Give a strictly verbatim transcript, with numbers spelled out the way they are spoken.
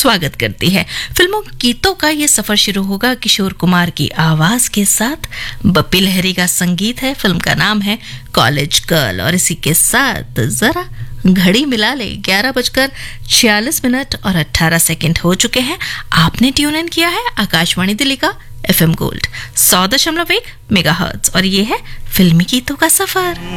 स्वागत करती है। फिल्मों गीतों का ये सफर शुरू होगा किशोर कुमार की आवाज के साथ। बप्पी लहरी का संगीत है। फिल्म का नाम है कॉलेज गर्ल। और इसी के साथ जरा घड़ी मिला ले, ग्यारह बजकर छियालीस मिनट और अट्ठारह सेकंड हो चुके हैं। आपने ट्यून इन किया है आकाशवाणी दिल्ली का एफएम गोल्ड सौ दशमलव एक मेगाहर्ट्ज और ये है फिल्मी गीतों का सफर।